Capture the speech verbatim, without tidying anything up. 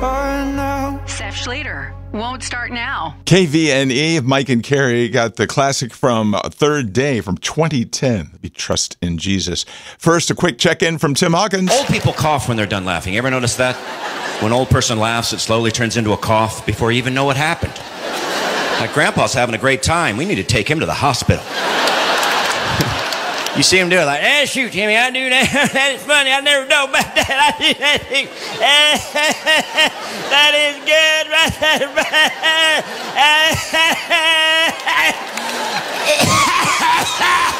apart now. Seth Schrader, won't start now. K V N E, Mike and Carrie got the classic from Third Day from twenty ten. We trust in Jesus. First, a quick check-in from Tim Hawkins. Old people cough when they're done laughing. Ever notice that? When an old person laughs, it slowly turns into a cough before you even know what happened. Like Grandpa's having a great time. We need to take him to the hospital. You see him do it like, eh, shoot, Jimmy, I do that. That is funny. I never know about that. I do that thing. That is good right there.